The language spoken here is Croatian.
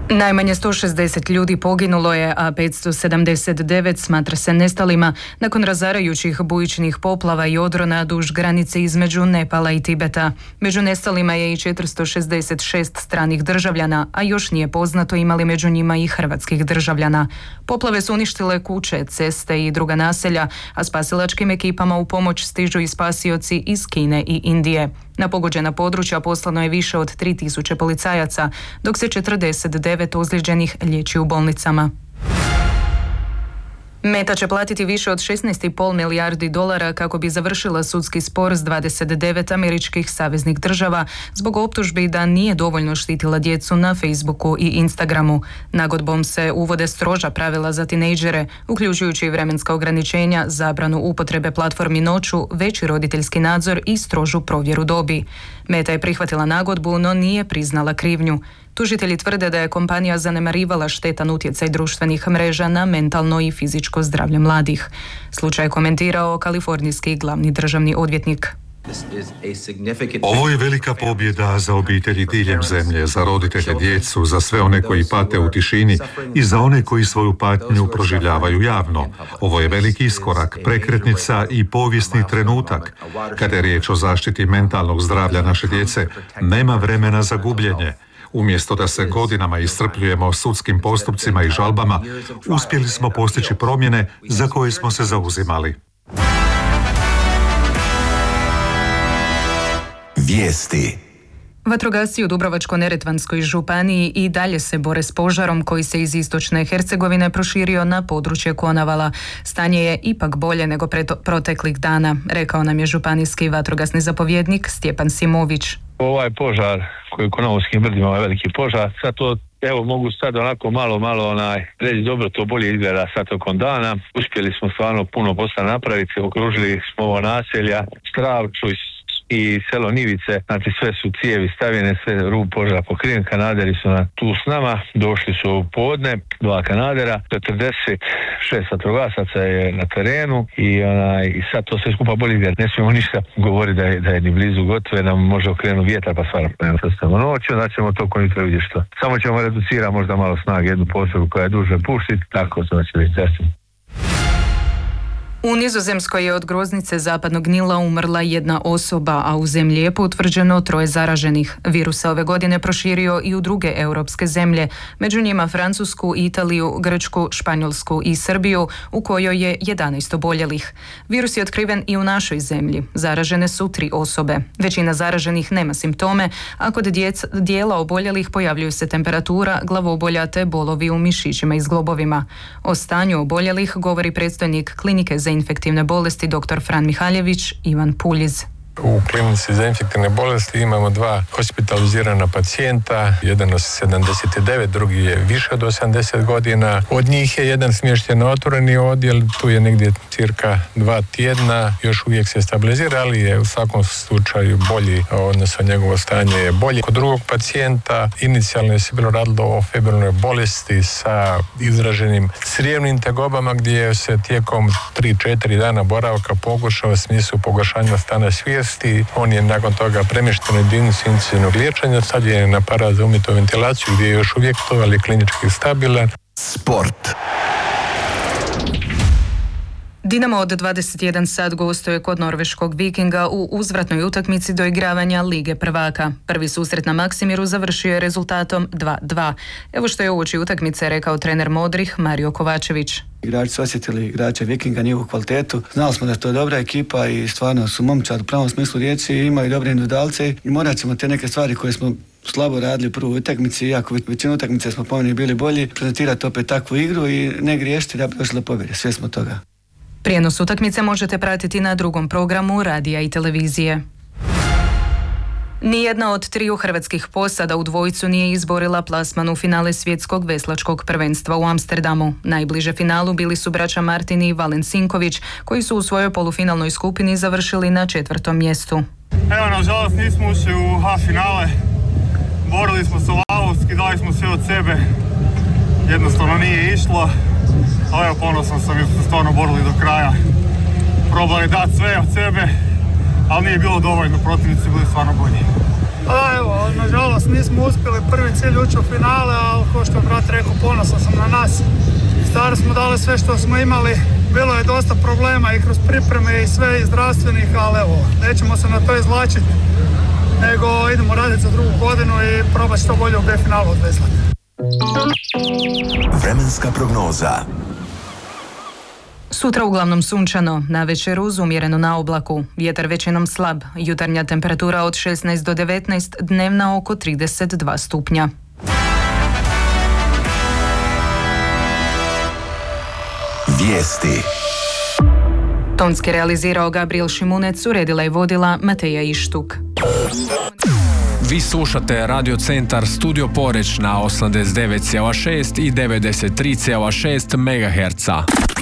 Najmanje 160 ljudi poginulo je, a 579 smatra se nestalima nakon razarajućih bujičnih poplava i odrona duž granice između Nepala i Tibeta. Među nestalima je i 466 stranih državljana, a još nije poznato ima li među njima i hrvatskih državljana. Poplave su uništile kuće, ceste i druga naselja, a spasilačkim ekipama u pomoć stižu i spasioci iz Kine i Indije. Na pogođena područja poslano je više od 3000 policajaca, dok se 49 ozlijeđenih liječi u bolnicama. Meta će platiti više od 16,5 milijardi dolara kako bi završila sudski spor s 29 američkih saveznih država zbog optužbi da nije dovoljno štitila djecu na Facebooku i Instagramu. Nagodbom se uvode stroža pravila za tinejdžere, uključujući vremenska ograničenja, zabranu upotrebe platformi noću, veći roditeljski nadzor i strožu provjeru dobi. Meta je prihvatila nagodbu, no nije priznala krivnju. Tužitelji tvrde da je kompanija zanemarivala štetan utjecaj društvenih mreža na mentalno i fizičko zdravlje mladih. Slučaj je komentirao kalifornijski glavni državni odvjetnik. Ovo je velika pobjeda za obitelji diljem zemlje, za roditelje, djecu, za sve one koji pate u tišini i za one koji svoju patnju proživljavaju javno. Ovo je veliki iskorak, prekretnica i povijesni trenutak. Kada je riječ o zaštiti mentalnog zdravlja naše djece, nema vremena za gubljenje. Umjesto da se godinama iscrpljujemo sudskim postupcima i žalbama, uspjeli smo postići promjene za koje smo se zauzimali. Vijesti. Vatrogasci u Dubrovačko-neretvanskoj županiji i dalje se bore s požarom koji se iz istočne Hercegovine proširio na područje Konavala. Stanje je ipak bolje nego proteklih dana, rekao nam je županijski vatrogasni zapovjednik Stjepan Simović. Ovaj požar koji u Konavovskim brdima je veliki požar, sad to mogu sad onako malo reći dobro, to bolje izgleda sad tokom dana. Uspjeli smo stvarno puno posla napraviti, okružili smo ovo naselja, Stravču i selo Nivice, znači sve su cijevi stavljene, sve rub požara pokriven, kanaderi su tu s nama, došli su u podne, 2 kanadera, 46 vatrogasaca je na terenu i sad to sve skupa bolje izgleda. Ne smijemo ništa govoriti da je ni blizu gotove, nam može okrenuti vjetar pa stvarno sastavimo noću, znači ćemo to ko jutro vidjeti što. Samo ćemo reducirati možda malo snage, jednu postrojbu koja je duže puštiti, tako to će biti jasno. U Nizozemskoj je od groznice zapadnog Nila umrla 1 osoba, a u zemlji je potvrđeno 3 zaraženih. Virus se ove godine proširio i u druge europske zemlje, među njima Francusku, Italiju, Grčku, Španjolsku i Srbiju, u kojoj je 11 oboljelih. Virus je otkriven i u našoj zemlji. Zaražene su 3 osobe. Većina zaraženih nema simptome, a kod dijela oboljelih pojavljuju se temperatura, glavobolja te bolovi u mišićima i zglobovima. O stanju oboljelih govori predstojnik klinike za infektivne bolesti dr. Fran Mihaljević Ivan Puljiz. U klinici za infektivne bolesti imamo 2 hospitalizirana pacijenta, jedan od 79, drugi je više od 80 godina. Od njih je jedan smješten na otvoreni odjel, tu je negdje cirka 2 tjedna, još uvijek se stabilizira, ali je u svakom slučaju bolji, odnosno njegovo stanje je bolje. Kod drugog pacijenta inicijalno se bilo radilo o febrilnoj bolesti sa izraženim crijevnim tegobama gdje se tijekom 3-4 dana boravka pogoršao u smislu pogoršanja stanja svijesti. On je nakon toga premješten u jedinicu intenzivnog liječenja, sad je na aparat za umjetnu ventilaciju gdje je još uvijek to, ali klinički stabilan. Sport. Dinamo od 21 sat gostuje kod norveškog Vikinga u uzvratnoj utakmici doigravanja Lige prvaka. Prvi susret na Maksimiru završio je rezultatom 2:2. Evo što je uoči utakmice rekao trener Modrih Mario Kovačević. Igrači su osjetili igrače Vikinga, njihovu kvalitetu. Znali smo da je to dobra ekipa i stvarno su momčad u pravom smislu riječi, imaju dobre individualce i morat ćemo te neke stvari koje smo slabo radili u prvoj utakmici, iako većinu utakmice smo po meni bili bolji, prezentirati opet takvu igru i ne griješiti da bi došli do pobjede. Sve smo toga. Prijenos utakmice možete pratiti na drugom programu radija i televizije. Nijedna od 3 hrvatskih posada u dvojicu nije izborila plasman u finale svjetskog veslačkog prvenstva u Amsterdamu. Najbliže finalu bili su braća Martin i Valen Sinković, koji su u svojoj polufinalnoj skupini završili na 4. mjestu. Evo, nažalost nismo ušli u finale. Borili smo se lavovski, dali smo sve od sebe. Jednostavno nije išlo. Ali evo, ponosan sam jer smo stvarno borili do kraja. Probali dati sve od sebe, ali nije bilo dovoljno, protivnici bili stvarno bolji. A evo, nažalost nismo uspjeli, prvi cilj ući u finale, ali kao što je brat rekao, ponosan sam na nas. Stvarno smo dali sve što smo imali, bilo je dosta problema i kroz pripreme i sve i zdravstvenih, ali evo, nećemo se na to izvlačiti, nego idemo raditi za drugu godinu i probati što bolje u B-finalu odveslati. Vremenska prognoza. Sutra uglavnom sunčano, navečer uz umjereno na oblaku, vjetar većinom slab, jutarnja temperatura od 16 do 19, dnevna oko 32 stupnja. Vijesti. Tonski realizirao Gabriel Šimunec, uredila i vodila Mateja Ištuk. Vi slušate Radio Centar Studio Poreć na 89,6 i 93,6 MHz.